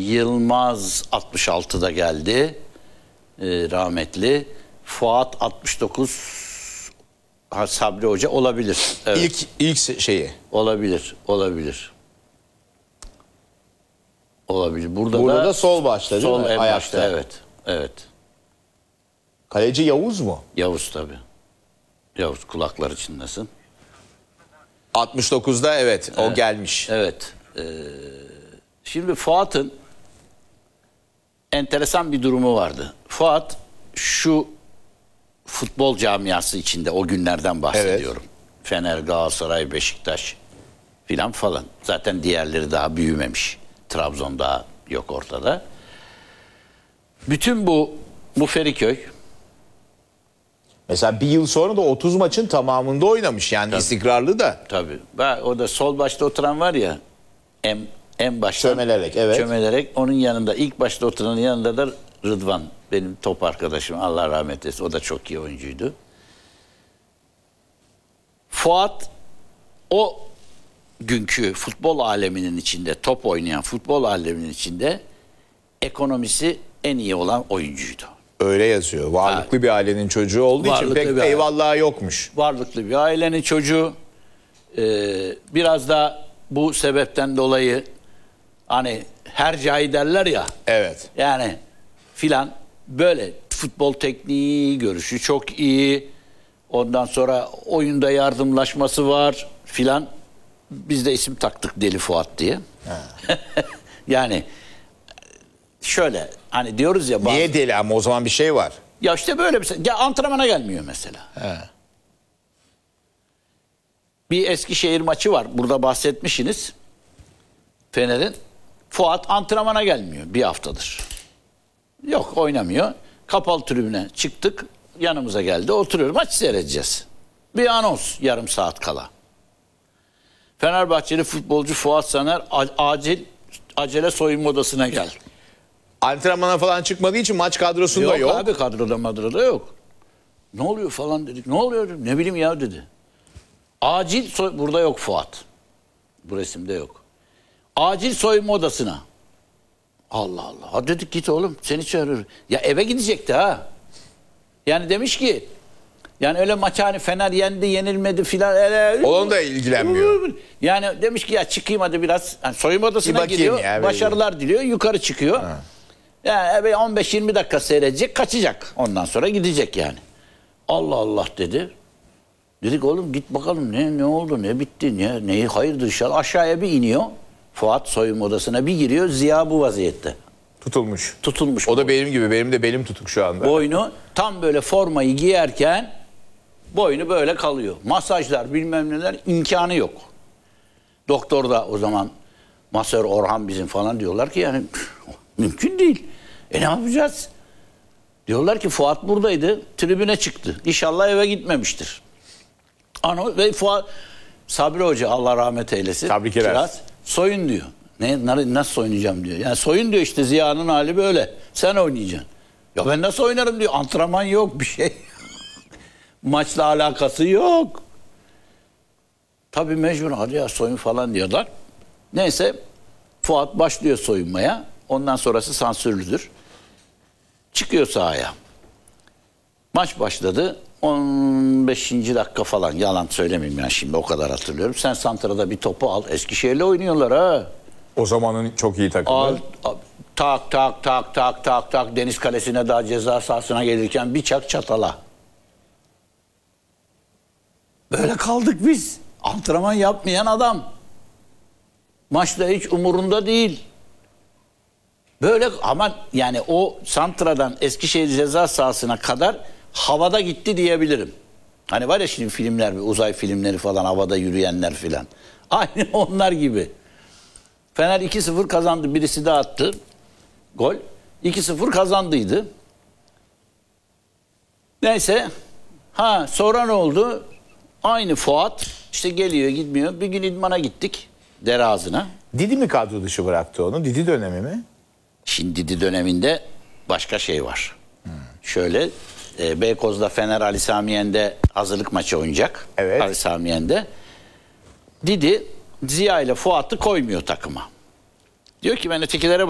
Yılmaz 66'da geldi. Rahmetli. Fuat 69. Sabri Hoca olabilir. Evet. İlk şeyi. Olabilir. Burada da sol başta değil sol mi? en Ayakta. başta, evet. Evet. Kaleci Yavuz mu? Yavuz tabii. Yavuz, kulaklar içindesin. 69'da evet, o gelmiş. Evet. Şimdi Fuat'ın enteresan bir durumu vardı. Fuat şu futbol camiası içinde, o günlerden bahsediyorum. Evet. Fener, Galatasaray, Beşiktaş falan. Zaten diğerleri daha büyümemiş. Trabzon daha yok ortada. Bütün bu Feriköy. Mesela bir yıl sonra da 30 maçın tamamında oynamış. Yani tabii, istikrarlı da. Tabii. O da sol başta oturan var ya, en başta çömelerek, evet. Çömelerek, onun yanında, ilk başta oturanın yanında da Rıdvan, benim top arkadaşım, Allah rahmet eylesin. O da çok iyi oyuncuydu. Fuat o günkü futbol aleminin içinde, top oynayan futbol aleminin içinde ekonomisi en iyi olan oyuncuydu. Öyle yazıyor. Varlıklı bir ailenin çocuğu olduğu için pek eyvallahı yokmuş. Varlıklı bir ailenin çocuğu. Biraz da bu sebepten dolayı hani hercai derler ya. Evet. Yani filan, böyle futbol tekniği, görüşü çok iyi. Ondan sonra oyunda yardımlaşması var filan. Biz de isim taktık Deli Fuat diye. Yani şöyle hani diyoruz ya. Niye deli ama o zaman bir şey var. Ya işte böyle bir şey. Ya antrenmana gelmiyor mesela. Bir Eskişehir maçı var. Burada bahsetmişsiniz. Fener'in. Fuat antrenmana gelmiyor bir haftadır. Yok, oynamıyor. Kapalı tribüne çıktık. Yanımıza geldi. Oturuyoruz. Maç seyredeceğiz. Bir anons yarım saat kala. Fenerbahçeli futbolcu Fuat Saner acele soyunma odasına gel. Antrenmana falan çıkmadığı için maç kadrosunda yok. Yok abi, kadroda yok. Ne oluyor falan dedik. Ne oluyor? Ne bileyim ya dedi. Burada yok Fuat. Bu resimde yok. Acil soyunma odasına. Allah Allah. Ha dedik, git oğlum, seni çağırıyor. Ya eve gidecekti ha. Yani demiş ki, yani öyle maç hani Fener yendi yenilmedi filan. Onun da ilgilenmiyor. Yani demiş ki ya çıkayım hadi biraz. Yani soyunma odasına gidiyor. Ya, başarılar diliyor. Yukarı çıkıyor. Ha. Yani 15-20 dakika seyredecek, kaçacak. Ondan sonra gidecek yani. Allah Allah dedi. Dedik oğlum git bakalım ne oldu, ne bitti, neyi hayırdır inşallah. Aşağıya bir iniyor. Fuat soyunma odasına bir giriyor. Ziya bu vaziyette. Tutulmuş. O da benim gibi. Benim de belim tutuk şu anda. Boynu tam böyle formayı giyerken boynu böyle kalıyor. Masajlar bilmem neler, imkanı yok. Doktor da o zaman masör Orhan bizim falan diyorlar ki yani mümkün değil. Ne yapacağız? Diyorlar ki Fuat buradaydı, tribüne çıktı. İnşallah eve gitmemiştir. Ve Fuat, Sabri Hoca Allah rahmet eylesin. Kiraz soyun diyor. Nasıl oynayacağım diyor. Yani soyun diyor, işte Ziya'nın hali böyle. Sen oynayacaksın. Ya ben nasıl oynarım diyor. Antrenman yok, bir şey. Maçla alakası yok. Tabii mecbur, hadi ya soyun falan diyorlar. Neyse Fuat başlıyor soyunmaya. Ondan sonrası sansürlüdür. Çıkıyor sahaya. Maç başladı. 15. dakika falan, yalan söylemeyeyim yani, şimdi o kadar hatırlıyorum. Sen santrada bir topu al. Eskişehir'le oynuyorlar ha. O zamanın çok iyi takımı. Tak Deniz Kalesi'ne, daha ceza sahasına gelirken bir çatala. Böyle kaldık biz. Antrenman yapmayan adam. Maçta hiç umurunda değil. Böyle ama yani o santradan Eskişehir ceza sahasına kadar havada gitti diyebilirim. Hani var ya şimdi filmler, uzay filmleri falan, havada yürüyenler filan. Aynı onlar gibi. Fener 2-0 kazandı. Birisi de attı gol. 2-0 kazandıydı. Neyse. Sonra ne oldu? Aynı Fuat işte geliyor gitmiyor. Bir gün idmana gittik. Dere ağzına. Didi mi kadro dışı bıraktı onu? Didi dönemi mi? Şimdi Didi döneminde başka şey var. Şöyle Beykoz'da Fener Ali Samiyen'de hazırlık maçı oynayacak. Evet. Ali Samiyen'de. Didi Ziya ile Fuat'ı koymuyor takıma. Diyor ki ben ötekilere